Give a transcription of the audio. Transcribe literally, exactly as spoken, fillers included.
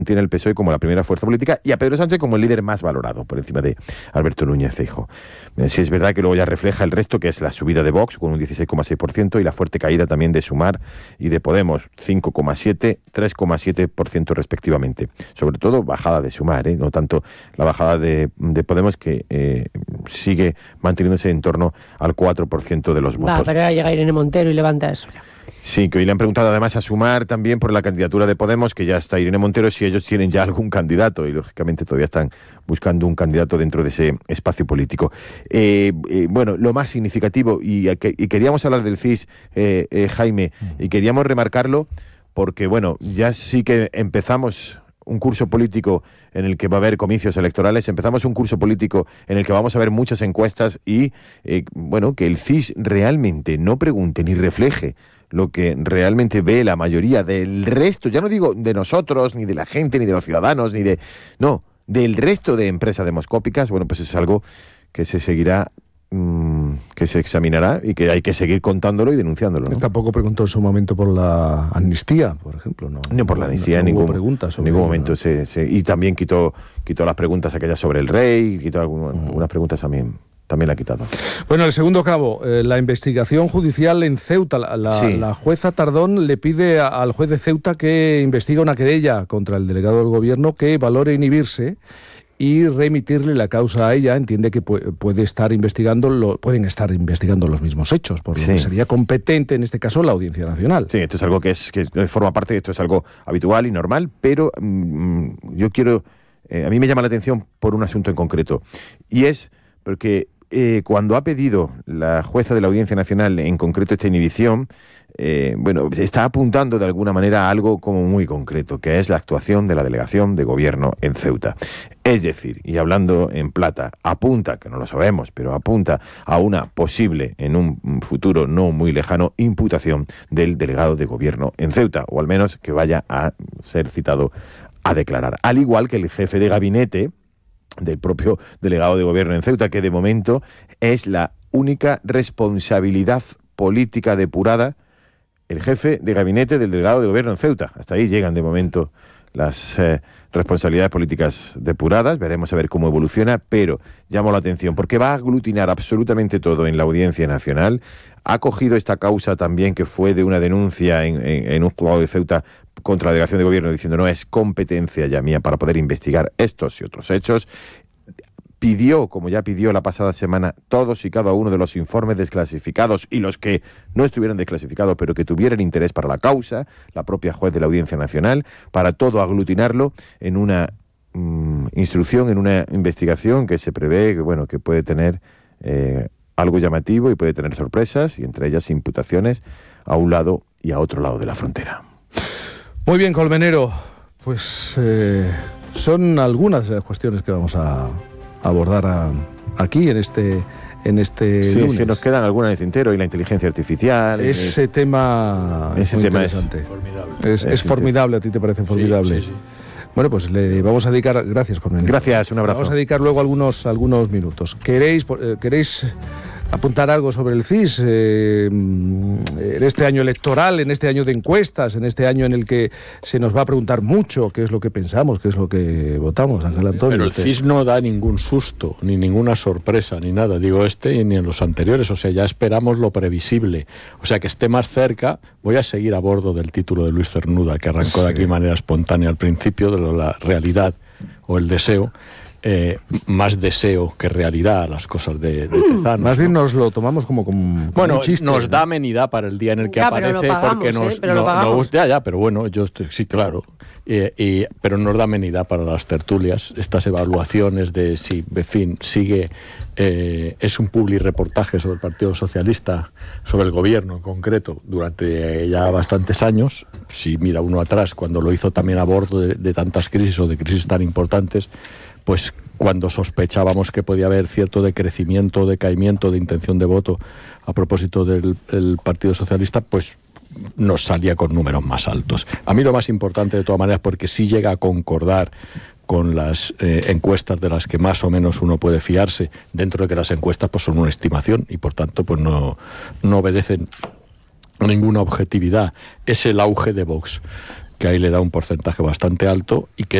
tiene el P S O E como la primera fuerza política y a Pedro Sánchez como el líder más valorado por encima de Alberto Núñez Feijóo. Sí es verdad que luego ya refleja el resto, que es la subida de Vox con un dieciséis coma seis por ciento y la fuerte caída también de Sumar y de Podemos, cinco coma siete, tres coma siete por ciento respectivamente. Sobre todo bajada de Sumar, ¿eh? No tanto la bajada de, de Podemos, que eh, sigue manteniéndose en torno al cuatro por ciento de los votos. Va, pero ahora llega Irene Montero y levanta eso. Sí, que hoy le han preguntado además a Sumar también por la candidatura de Podemos, que ya está Irene Montero, si ellos tienen ya algún candidato, y lógicamente todavía están buscando un candidato dentro de ese espacio político. Eh, eh, bueno, lo más significativo, y, y queríamos hablar del C I S, eh, eh, Jaime, y queríamos remarcarlo porque, bueno, ya sí que empezamos un curso político en el que va a haber comicios electorales, empezamos un curso político en el que vamos a ver muchas encuestas y, eh, bueno, que el C I S realmente no pregunte ni refleje lo que realmente ve la mayoría del resto, ya no digo de nosotros, ni de la gente, ni de los ciudadanos, ni de... No, del resto de empresas demoscópicas, bueno, pues es algo que se seguirá, mmm, que se examinará y que hay que seguir contándolo y denunciándolo, ¿no? Tampoco preguntó en su momento por la amnistía, por ejemplo, ¿no? No por la amnistía, en no, no ningún, preguntas sobre ningún momento. Se, se, y también quitó, quitó las preguntas aquellas sobre el rey, quitó algunas, uh-huh. algunas preguntas también... También la ha quitado. Bueno, el segundo cabo, eh, la investigación judicial en Ceuta. La, la, sí. la jueza Tardón le pide a, al juez de Ceuta que investigue una querella contra el delegado del gobierno que valore inhibirse y remitirle la causa a ella. Entiende que puede, puede estar investigando lo, pueden estar investigando los mismos hechos, por lo sí. que sería competente en este caso la Audiencia Nacional. Sí, esto es algo que, es, que forma parte, esto es algo habitual y normal, pero mmm, yo quiero... Eh, a mí me llama la atención por un asunto en concreto, y es porque... Eh, cuando ha pedido la jueza de la Audiencia Nacional, en concreto esta inhibición, eh, bueno, está apuntando de alguna manera a algo como muy concreto, que es la actuación de la delegación de gobierno en Ceuta. Es decir, y hablando en plata, apunta, que no lo sabemos, pero apunta a una posible, en un futuro no muy lejano, imputación del delegado de gobierno en Ceuta, o al menos que vaya a ser citado a declarar. Al igual que el jefe de gabinete del propio delegado de gobierno en Ceuta, que de momento es la única responsabilidad política depurada, el jefe de gabinete del delegado de gobierno en Ceuta. Hasta ahí llegan de momento las eh, responsabilidades políticas depuradas, veremos a ver cómo evoluciona, pero llamo la atención porque va a aglutinar absolutamente todo en la Audiencia Nacional. Ha cogido esta causa también, que fue de una denuncia en, en, en un juzgado de Ceuta contra la delegación de gobierno, diciendo no es competencia ya mía para poder investigar estos y otros hechos. Pidió, como ya pidió la pasada semana, todos y cada uno de los informes desclasificados y los que no estuvieran desclasificados pero que tuvieran interés para la causa, la propia juez de la Audiencia Nacional, para todo aglutinarlo en una mmm, instrucción, en una investigación que se prevé que, bueno, que puede tener eh, algo llamativo y puede tener sorpresas, y entre ellas imputaciones a un lado y a otro lado de la frontera. Muy bien, Colmenero, pues eh, son algunas de las cuestiones que vamos a abordar a, aquí en este en este sí, lunes. Es que nos quedan algunas en el tintero, y la inteligencia artificial. Ese es, tema ese muy tema interesante. Es formidable. Es, es, es formidable, ¿a ti te parece formidable? Sí, sí, sí. Bueno, pues le vamos a dedicar... Gracias, Colmenero. Gracias, un abrazo. Vamos a dedicar luego algunos, algunos minutos. ¿Queréis... Eh, queréis apuntar algo sobre el C I S eh, en este año electoral, en este año de encuestas, en este año en el que se nos va a preguntar mucho qué es lo que pensamos, qué es lo que votamos, Ángel Antonio? Pero el C I S no da ningún susto, ni ninguna sorpresa, ni nada, digo este ni en los anteriores, o sea, ya esperamos lo previsible, o sea, que esté más cerca. Voy a seguir a bordo del título de Luis Cernuda, que arrancó sí. de aquí de manera espontánea al principio, de lo, la realidad o el deseo. Eh, más deseo que realidad las cosas de, de Tezanos. Más bien ¿no? nos lo tomamos como, como, como bueno, un chiste, nos ¿no? da amenidad para el día en el que ya, aparece, pero lo pagamos, porque nos ¿eh? pero no, lo pagamos. No, ya, ya, pero bueno, yo estoy, sí, claro, eh, y, pero nos da amenidad para las tertulias, estas evaluaciones de si, en fin, sigue, eh, es un publi reportaje sobre el Partido Socialista, sobre el gobierno en concreto, durante ya bastantes años. Si mira uno atrás, cuando lo hizo también a bordo de, de tantas crisis o de crisis tan importantes, pues cuando sospechábamos que podía haber cierto decrecimiento, decaimiento de intención de voto a propósito del el Partido Socialista, pues nos salía con números más altos. A mí lo más importante, de todas maneras, porque sí llega a concordar con las eh, encuestas de las que más o menos uno puede fiarse, dentro de que las encuestas pues son una estimación y por tanto pues no, no obedecen a ninguna objetividad, es el auge de Vox. que ahí le da un porcentaje bastante alto y que